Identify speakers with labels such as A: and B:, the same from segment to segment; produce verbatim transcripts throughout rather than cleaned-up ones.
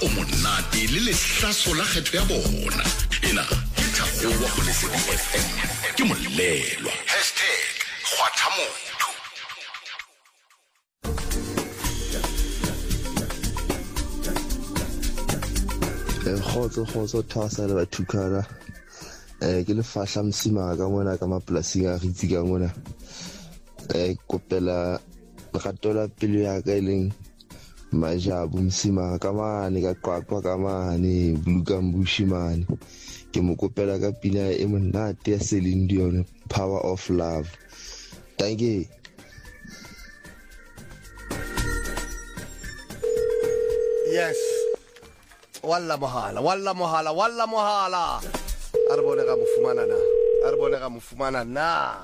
A: o monate le lehlaso la kgetho ya bona. Ena ke Thakgowa go Lesedi F M. Ke molelwa hashtag Kgwathamotho.
B: Khotso khotso thasa le bathukana eh ke le fahla msima ka mona ka mapolasing a ritsi ka mona eh kopela gatola pele ya ka ileng majabu msima ka mane ka qwaqwa ka mane bulukambushi mane ke mo kopela ka pina e monate ya Celine Dion, Power of Love. Thank you.
C: Yes. Walla mohala, walla mohala, walla mohala. Arbone ga mofumana na. Arbone ga mofumana na.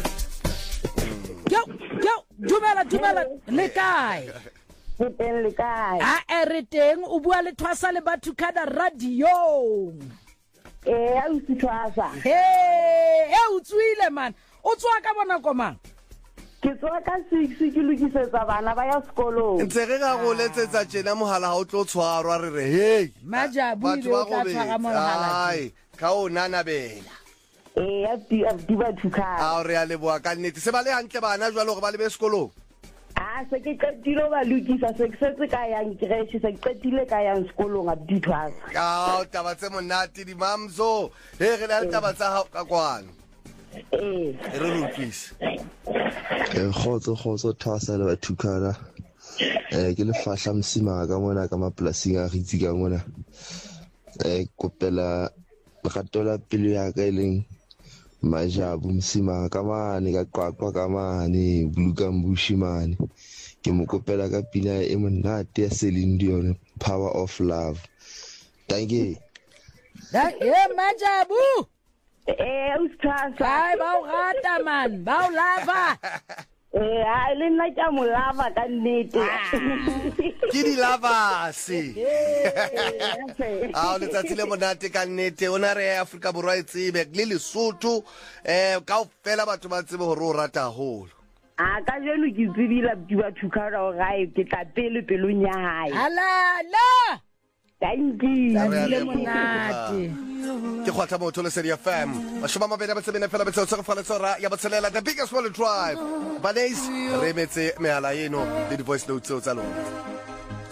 D: Yo, yo, dumela, dumela, le kae?
E: Le teng le kae?
D: A ereteng o bua le Thwasa le Bathukana radio.
E: Eh, a o Thwasa.
D: Hey, e o tswile man. O tswa ka bona ko mang?
E: Ke tswa ka six ke lokisetsa bana ba ya sekolong.
C: Ntse re ga go letsetsa tjena mohala ha o tlo tshwarwa re re hey.
D: Majabu ile o tla tshwara mohala.
C: Ai, ka o nana bela.
E: Eh, a di a di Bathukana.
C: A re a le boa ka nnete. Se ba le hantle bana jwalo go ba le be sekolong.
E: Ah, se ke qetile ba lokisa se ke setse ka yang creche se ke qetile ka yang sekolong a di Thwasa.
C: Ka taba tse monate di mamzo. He re le taba tsa ka kwana.
E: Eh,
C: re re utlwisa.
B: Eh khotso khotso thasa le bathukana eh ke le fahla msima ka mona ka mapolasing a ritsi ka mona eh kopela gatola pele ya ka ileng majabu msima ka mane ka qwaqwa ka mane bulukambushi mane ke mo kopela ka pina e monate ya Celine Dion, Power of Love. Thank you.
D: Da e Majabu.
E: eh, o Thwasa.
D: Ai ba o rata man, ba o lava.
E: Eh, a le nna tja mo lava ka nnete.
C: Ke di lava se. Ah, o letsatsi le monate ka nnete. Ona re ya Afrika Borwa e tsebe le Lesotho eh kaofela batho ba tsebe hore o rata haholo.
E: A ka jeno ke tsebila di Bathukana o gae ke tla pele pelong ya hae.
D: Ala la.
E: Thank you.
D: Le monate.
C: Ke Kgwathamotho Lesedi F M. Ba shoma mabedi ba tsebene fela betso tsaka fala tsora ya batselela the biggest one drive. Banese re metse mehala eno le di voice notes tsa lona.